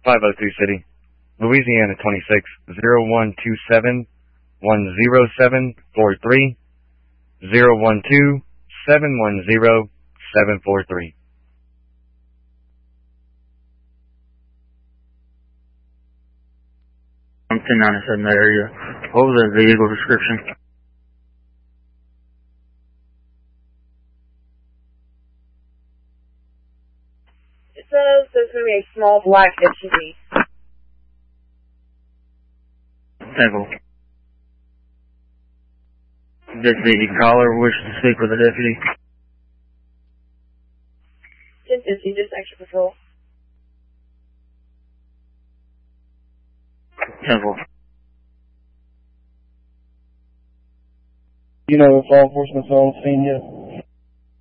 502 City, Louisiana 26, 0127 10743, 012 710 743. I'm 1097 in that area. What was the vehicle description? It says there's going to be a small black SUV. Temple. This the caller wishes to speak with the deputy. 1050, just extra patrol. Temple. You know if law enforcement's on scene yet?